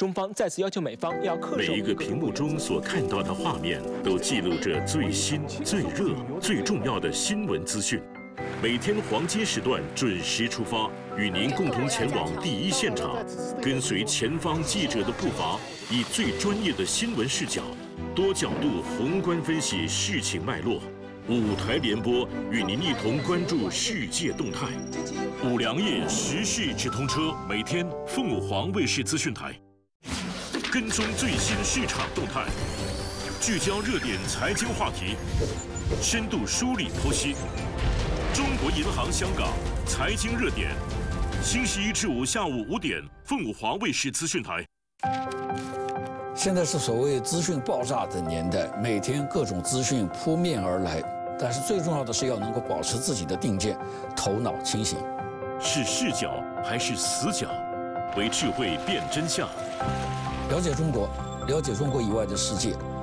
中方再次要求美方要恪守每一个屏幕中所看到的画面，都记录着最新、最热、最重要的新闻资讯。每天黄金时段准时出发，与您共同前往第一现场，跟随前方记者的步伐，以最专业的新闻视角，多角度宏观分析事情脉络。5台联播与您一同关注世界动态。5粮液时事直通车，每天凤凰卫视资讯台，跟踪最新市场动态，聚焦热点财经话题，深度梳理剖析。中国银行香港财经热点，星期1至5下午5点，凤凰卫视资讯台。 现在是所谓资讯爆炸的年代，每天各种资讯扑面而来，但是最重要的是要能够保持自己的定见，头脑清醒。 是视角还是死角？为智慧辨真相。 了解中国，了解中国以外的世界。